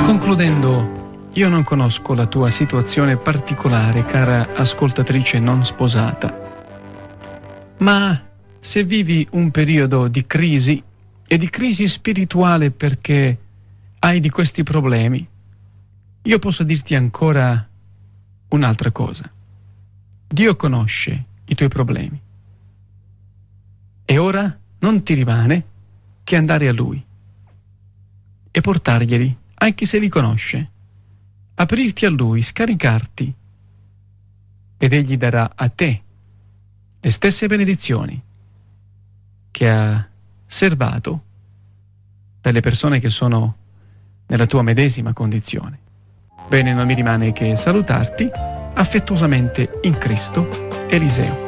Concludendo, io non conosco la tua situazione particolare, cara ascoltatrice non sposata, ma se vivi un periodo di crisi e di crisi spirituale perché hai di questi problemi, io posso dirti ancora un'altra cosa. Dio conosce i tuoi problemi e ora non ti rimane che andare a Lui e portarglieli, anche se li conosce, aprirti a Lui, scaricarti, ed Egli darà a te le stesse benedizioni che ha serbato dalle persone che sono nella tua medesima condizione. Bene, non mi rimane che salutarti affettuosamente in Cristo, Eliseo.